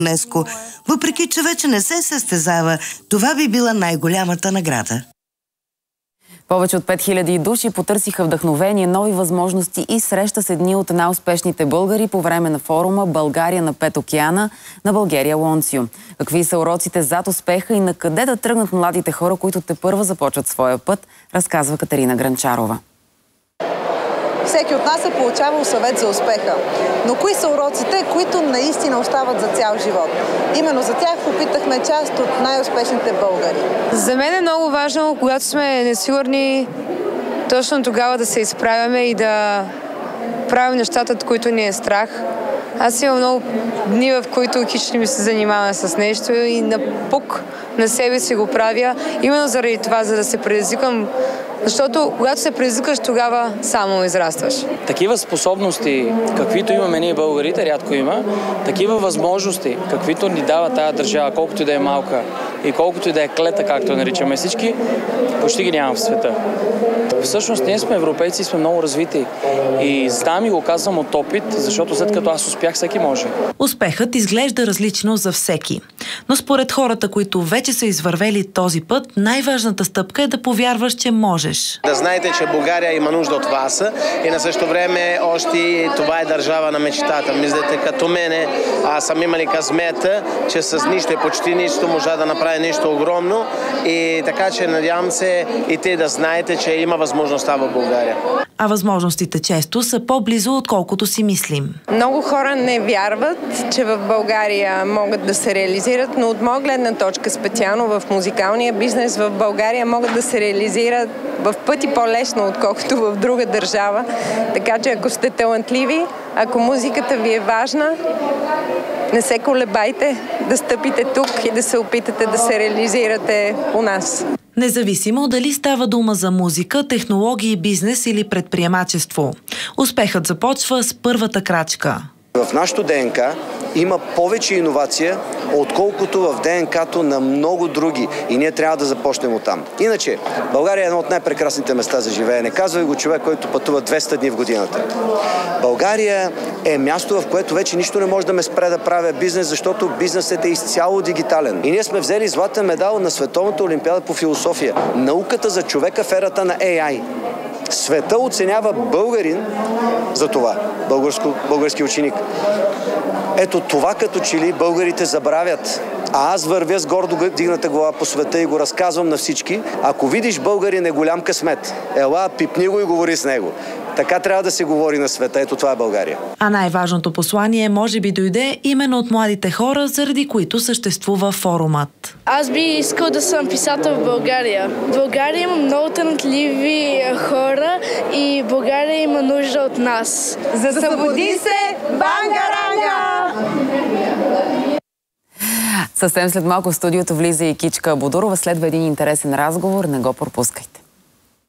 ЮНЕСКО. Въпреки че вече не се състезава, това би била най-голямата награда. Повече от 5000 души потърсиха вдъхновение, нови възможности и среща с едни от най-успешните българи по време на форума «България на 5 океана» на Bulgaria Launcio. Какви са уроците зад успеха и на къде да тръгнат младите хора, които тепърва започват своя път, разказва Катерина Гранчарова. Всеки от нас е получавал съвет за успеха. Но кои са уроците, които наистина остават за цял живот? Именно за тях попитахме част от най-успешните българи. За мен е много важно, когато сме несигурни, точно тогава да се изправяме и да правим нещата, от които ни е страх. Аз имам много дни, в които хищно ми се занимавам с нещо и напук на себе си го правя. Именно заради това, за да се предизвикам. Защото когато се предизвикаш, тогава само израстваш. Такива способности, каквито имаме ние българите, рядко има, такива възможности, каквито ни дава тая държава, колкото и да е малка и колкото и да е клета, както наричаме всички, почти ги няма в света. Всъщност ние сме европейци и сме много развити. И знам и го казвам от опит, защото след като аз успях, всеки може. Успехът изглежда различно за всеки. Но според хората, които вече са извървели този път, най-важната стъпка е да повярваш, че можеш. Да знаете, че България има нужда от вас и на същото време още това е държава на мечтата. Мислите, като мене, аз съм имали късмета, че с нищо и почти нищо можа да направи нещо огромно. И така че надявам се и те да знаете, че има възможността в България. А възможностите често са по-близо, отколкото си мислим. Много хора не вярват, че в България могат да се реализират, но от моя гледна точка, специално в музикалния бизнес в България, могат да се реализират в пъти по-лесно, отколкото в друга държава. Така че ако сте талантливи, ако музиката ви е важна, не се колебайте да стъпите тук и да се опитате да се реализирате у нас. Независимо дали става дума за музика, технологии, бизнес или предприемачество. Успехът започва с първата крачка. В нашото ДНК има повече иновация, отколкото в ДНК-то на много други. И ние трябва да започнем оттам. Иначе, България е едно от най-прекрасните места за живеене. Казва го човек, който пътува 200 дни в годината. България е място, в което вече нищо не може да ме спре да правя бизнес, защото бизнесът е изцяло дигитален. И ние сме взели златен медал на Световната олимпиада по философия. Науката за човека в ерата на AI. Света оценява българин за това, български ученик. Ето това като че ли българите забравят. А аз вървя с гордо дигната глава по света и го разказвам на всички. Ако видиш българин е голям късмет, ела, пипни го и говори с него. Така трябва да се говори на света. Ето това е България. А най-важното послание може би дойде именно от младите хора, заради които съществува форумът. Аз би искал да съм писател в България. В България има много талантливи хора и България има нужда от нас. Събуди се, бангаранга! Съвсем след малко в студиото влиза и Кичка Бодурова. Следва един интересен разговор. Не го пропускайте.